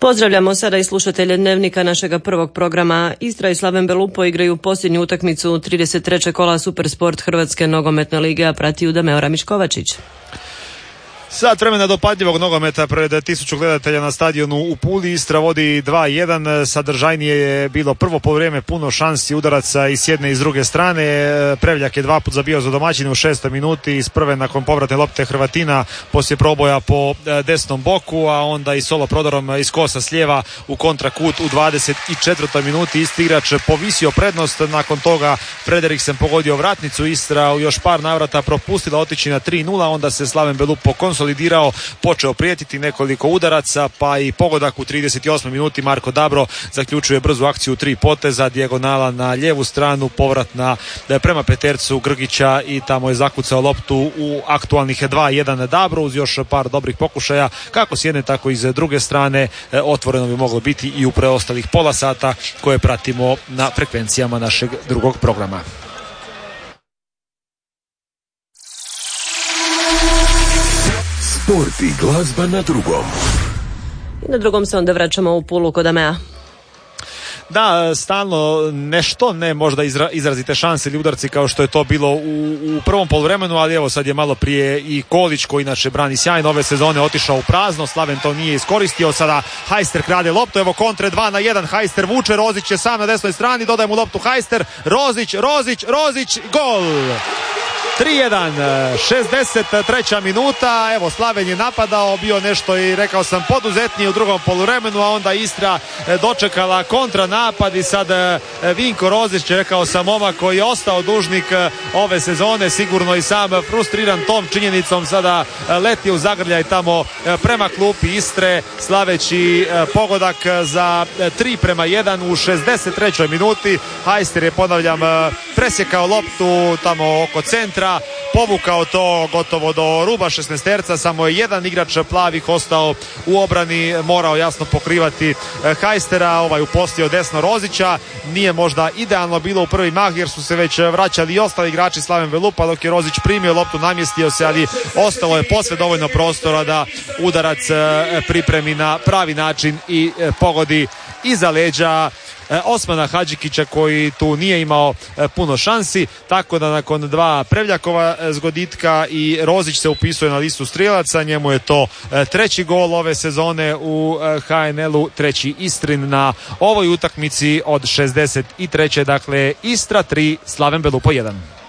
Pozdravljamo sada i slušatelje Dnevnika našega prvog programa. Istra i Slaven Belupo igraju posljednju utakmicu 33. kola Supersport Hrvatske nogometne lige, a prati ju Dameo Ramić-Kovačić. Sat vremena dopadljivog nogometa pred 1000 gledatelja na stadionu u Puli. Istra vodi 2-1. Sadržajnije je bilo prvo poluvreme, puno šansi, udaraca i s jedne i s druge strane. Prevljak je dva put zabio za domaćine u 6. minuti iz prve nakon povratne lopte Hrvatina poslije proboja po desnom boku, a onda i solo prodorom iz kosa s lijeva u kontrakut u 24. minuti. Isti igrač povisio prednost, nakon toga Frederiksen pogodio vratnicu. Istra u još par navrata propustila otići na 3-0, onda se Slaven Belupo konsolidirao, počeo prijetiti nekoliko udaraca, pa i pogodak u 38. minuti. Marko Dabro zaključuje brzu akciju, 3 poteza, dijagonala na lijevu stranu, povratna prema petercu Grgića i tamo je zakucao loptu u aktualnih 2-1 Dabro uz još par dobrih pokušaja kako s jedne tako i s druge strane. Otvoreno bi moglo biti i u preostalih pola sata koje pratimo na frekvencijama našeg drugog programa. Sport i glazba na drugom. I na drugom se onda vraćamo u Pulu kod Amea. Da, stalno nešto, ne možda izrazite šanse ili udarci kao što je to bilo u prvom poluvremenu, ali evo sad je malo prije i Kolić, koji inače brani sjajno ove sezone, otišao u prazno. Slaven to nije iskoristio. Sada Hajster krade loptu, evo kontre 2-1, Hajster vuče, Rozić je sam na desnoj strani, dodaje mu loptu Hajster, Rozić, gol! 3-1, 63. minuta. Evo, Slaven je napadao, bio nešto i rekao sam poduzetniji u drugom poluvremenu, a onda Istra dočekala kontranapad i sad Vinko Rozić, rekao sam, momak koji je ostao dužnik ove sezone, sigurno i sam frustriran tom činjenicom, sada leti u zagrljaj tamo prema klupi Istre, slaveći pogodak za 3-1 u 63. minuti. Hajster je, ponavljam, presjekao loptu tamo oko centra, povukao to gotovo do ruba 16-terca, samo je jedan igrač plavih ostao u obrani, morao jasno pokrivati Hajstera, ovaj upostio desno Rozića. Nije možda idealno bilo u prvi mah jer su se već vraćali i ostali igrači Slaven Belupa, dok je Rozić primio loptu, namjestio se, ali ostalo je posve dovoljno prostora da udarac pripremi na pravi način i pogodi iza leđa Osmana Hadžikića, koji tu nije imao puno šansi, tako da nakon dva Prevljakova zgoditka i Rozić se upisuje na listu strijelaca. Njemu je to treći gol ove sezone u HNL-u, treći Istrin na ovoj utakmici od 63. Dakle, Istra 3, Slaven Belupo 1.